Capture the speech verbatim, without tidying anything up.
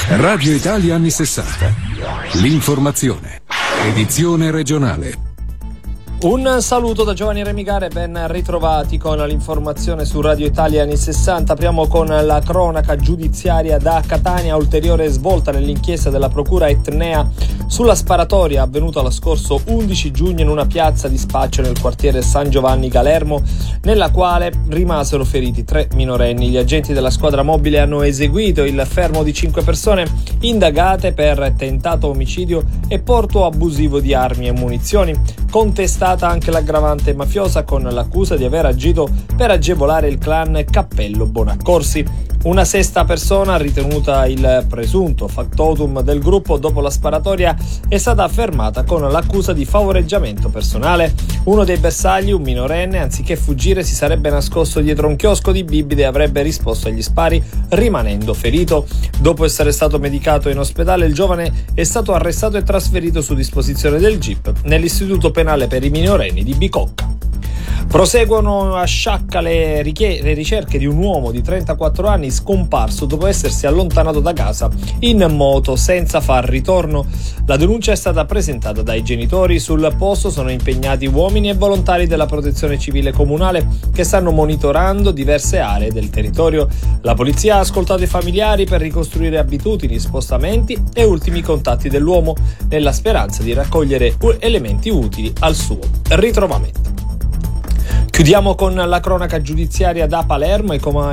Radio Italia anni sessanta. L'informazione. Edizione regionale. Un saluto da Giovanni Remigare, ben ritrovati con l'informazione su Radio Italia anni sessanta. Apriamo con la cronaca giudiziaria da Catania, ulteriore svolta nell'inchiesta della procura etnea sulla sparatoria avvenuta lo scorso undici giugno in una piazza di spaccio nel quartiere San Giovanni Galermo, nella quale rimasero feriti tre minorenni. Gli agenti della squadra mobile hanno eseguito il fermo di cinque persone indagate per tentato omicidio e porto abusivo di armi e munizioni. Contestata anche l'aggravante mafiosa con l'accusa di aver agito per agevolare il clan Cappello Bonaccorsi. Una sesta persona, ritenuta il presunto factotum del gruppo dopo la sparatoria, è stata fermata con l'accusa di favoreggiamento personale. Uno dei bersagli, un minorenne, anziché fuggire si sarebbe nascosto dietro un chiosco di bibite e avrebbe risposto agli spari, rimanendo ferito. Dopo essere stato medicato in ospedale, il giovane è stato arrestato e trasferito su disposizione del G I P nell'istituto penale per i minorenni di Bicocca. Proseguono a Sciacca le, richie- le ricerche di un uomo di trentaquattro anni scomparso dopo essersi allontanato da casa in moto senza far ritorno. La denuncia è stata presentata dai genitori. Sul posto sono impegnati uomini e volontari della Protezione Civile Comunale che stanno monitorando diverse aree del territorio. La polizia ha ascoltato i familiari per ricostruire abitudini, spostamenti e ultimi contatti dell'uomo, nella speranza di raccogliere elementi utili al suo ritrovamento. Chiudiamo con la cronaca giudiziaria da Palermo e come